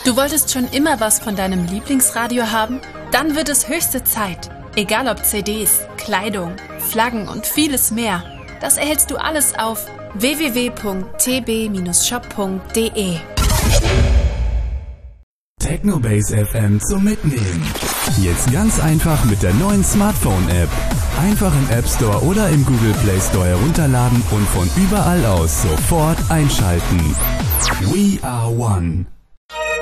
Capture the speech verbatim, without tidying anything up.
Du wolltest schon immer was von deinem Lieblingsradio haben? Dann wird es höchste Zeit. Egal ob C Ds, Kleidung, Flaggen und vieles mehr. Das erhältst du alles auf w w w punkt t b shop punkt d e. Technobase F M zum Mitnehmen. Jetzt ganz einfach mit der neuen Smartphone-App. Einfach im App Store oder im Google Play Store herunterladen und von überall aus sofort einschalten. We are one.